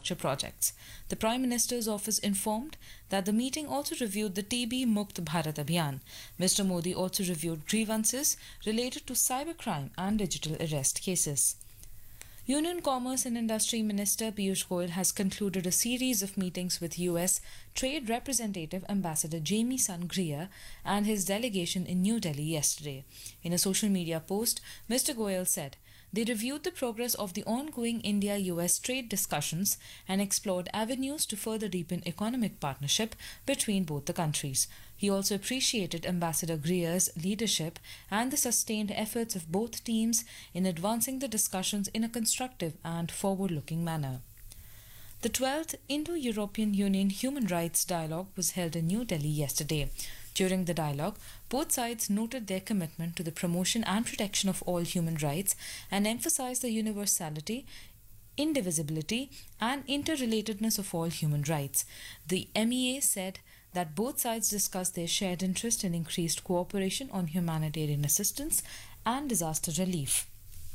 infrastructure projects. The Prime Minister's office informed that the meeting also reviewed the TB Mukt Bharat Abhiyan. Mr. Modi also reviewed grievances related to cybercrime and digital arrest cases. Union Commerce and Industry Minister Piyush Goyal has concluded a series of meetings with US Trade Representative Ambassador Jamieson Greer and his delegation in New Delhi yesterday. In a social media post, Mr. Goyal said they reviewed the progress of the ongoing India-US trade discussions and explored avenues to further deepen economic partnership between both the countries. He also appreciated Ambassador Greer's leadership and the sustained efforts of both teams in advancing the discussions in a constructive and forward-looking manner. The 12th Indo-European Union Human Rights Dialogue was held in New Delhi yesterday. During the dialogue, both sides noted their commitment to the promotion and protection of all human rights and emphasized the universality, indivisibility, and interrelatedness of all human rights. The MEA said that both sides discussed their shared interest in increased cooperation on humanitarian assistance and disaster relief.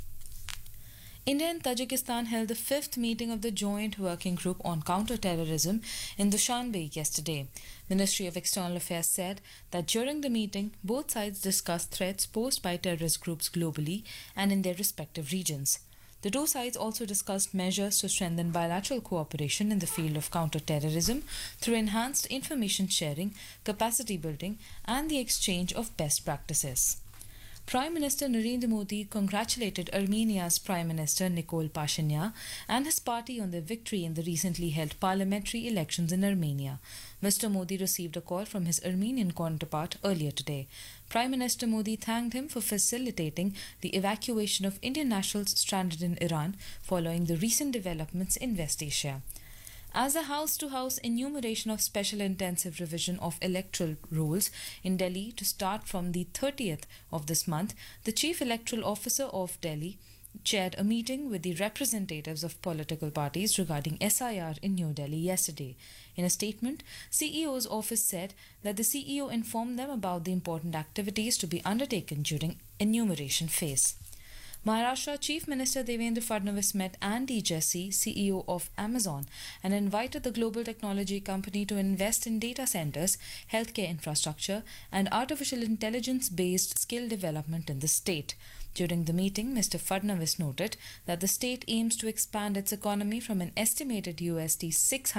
India and Tajikistan held the fifth meeting of the Joint Working Group on Counter-Terrorism in Dushanbe yesterday. Ministry of External Affairs said that during the meeting, both sides discussed threats posed by terrorist groups globally and in their respective regions. The two sides also discussed measures to strengthen bilateral cooperation in the field of counter-terrorism through enhanced information sharing, capacity building, and the exchange of best practices. Prime Minister Narendra Modi congratulated Armenia's Prime Minister Nikol Pashinyan and his party on their victory in the recently held parliamentary elections in Armenia. Mr. Modi received a call from his Armenian counterpart earlier today. Prime Minister Modi thanked him for facilitating the evacuation of Indian nationals stranded in Iran following the recent developments in West Asia. As a house-to-house enumeration of special intensive revision of electoral rolls in Delhi to start from the 30th of this month, the Chief Electoral Officer of Delhi chaired a meeting with the representatives of political parties regarding SIR in New Delhi yesterday. In a statement, CEO's office said that the CEO informed them about the important activities to be undertaken during enumeration phase. Maharashtra Chief Minister Devendra Fadnavis met Andy Jassy, CEO of Amazon, and invited the global technology company to invest in data centers, healthcare infrastructure, and artificial intelligence-based skill development in the state. During the meeting, Mr. Fadnavis noted that the state aims to expand its economy from an estimated USD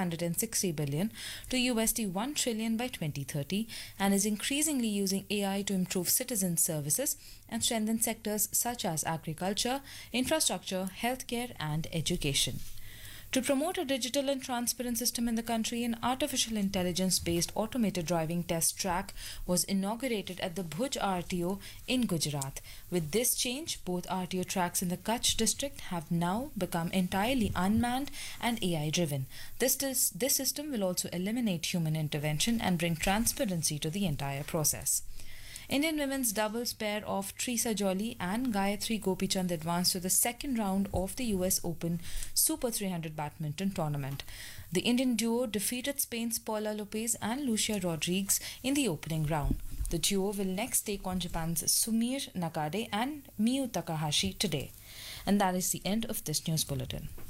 660 billion to USD 1 trillion by 2030 and is increasingly using AI to improve citizen services and strengthen sectors such as agriculture, infrastructure, healthcare, and education. To promote a digital and transparent system in the country, an artificial intelligence-based automated driving test track was inaugurated at the Bhuj RTO in Gujarat. With this change, both RTO tracks in the Kutch district have now become entirely unmanned and AI-driven. This system will also eliminate human intervention and bring transparency to the entire process. Indian women's doubles pair of Trisa Jolly and Gayatri Gopichand advanced to the second round of the US Open Super 300 badminton tournament. The Indian duo defeated Spain's Paula Lopez and Lucia Rodriguez in the opening round. The duo will next take on Japan's Sumire Nakade and Miyu Takahashi today. And that is the end of this news bulletin.